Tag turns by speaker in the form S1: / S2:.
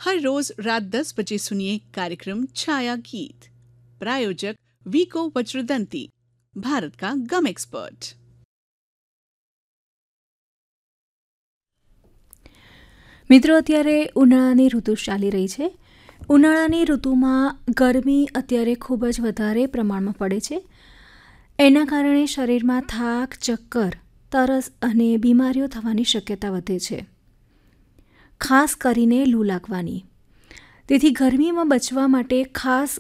S1: हर रोज रात 10 बजे सुनिए कार्यक्रम छाया गीत। प्रायोजक वीको वज्रदंती, भारत का गम एक्सपर्ट।
S2: મિત્રો, અત્યારે ઉનાળાની ઋતુ ચાલી રહી છે. ઉનાળાની ઋતુમાં ગરમી અત્યારે ખૂબ જ વધારે પ્રમાણમાં પડે છે. એના કારણે શરીરમાં થાક, ચક્કર, તરસ અને બીમારીઓ થવાની શક્યતા વધે છે, ખાસ કરીને લૂ લાગવાની. તેથી ગરમીમાં બચવા માટે ખાસ